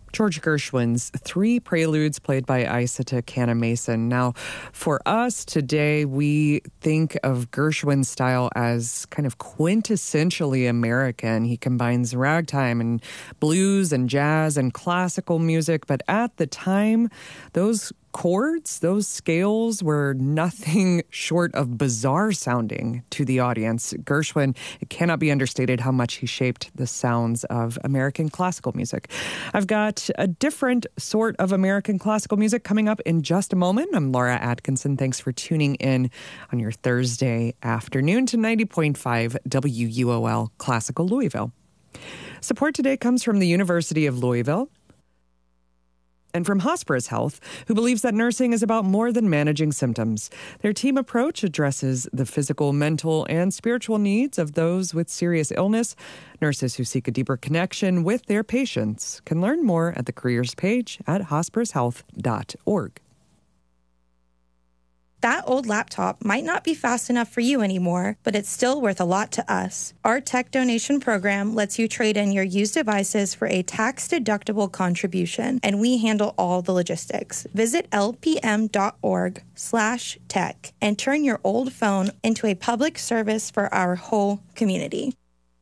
George Gershwin's Three Preludes, played by Isata Canna Mason. Now, for us today, we think of Gershwin's style as kind of quintessentially American. He combines ragtime and blues and jazz and classical music, but at the time, those chords, those scales were nothing short of bizarre sounding to the audience. Gershwin, it cannot be understated how much he shaped the sounds of American classical music. I've got a different sort of American classical music coming up in just a moment. I'm Laura Atkinson. Thanks for tuning in on your Thursday afternoon to 90.5 WUOL Classical Louisville. Support today comes from the University of Louisville and from Hospirus Health, who believes that nursing is about more than managing symptoms. Their team approach addresses the physical, mental, and spiritual needs of those with serious illness. Nurses who seek a deeper connection with their patients can learn more at the careers page at hospirushealth.org. That old laptop might not be fast enough for you anymore, but it's still worth a lot to us. Our tech donation program lets you trade in your used devices for a tax-deductible contribution, and we handle all the logistics. Visit lpm.org/tech and turn your old phone into a public service for our whole community.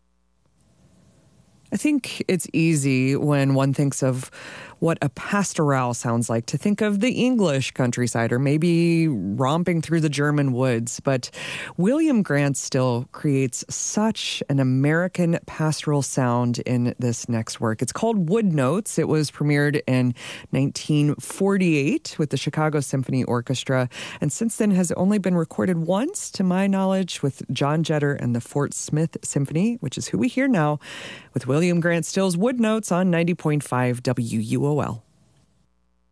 I think it's easy when one thinks of what a pastoral sounds like to think of the English countryside or maybe romping through the German woods. But William Grant Still creates such an American pastoral sound in this next work. It's called Wood Notes. It was premiered in 1948 with the Chicago Symphony Orchestra, and since then has only been recorded once, to my knowledge, with John Jetter and the Fort Smith Symphony, which is who we hear now with William Grant Still's Wood Notes on 90.5 WUOL.